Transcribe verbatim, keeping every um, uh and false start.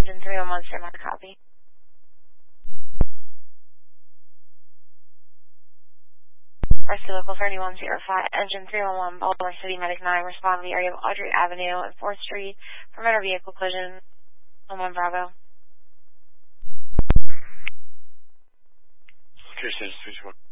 engine three one one, stand by, copy. Rescue local thirty-one oh five, engine three one one, Baltimore City Medic nine, respond to the area of Audrey Avenue and fourth Street for motor vehicle collision, one one Bravo. Okay, stage three two one.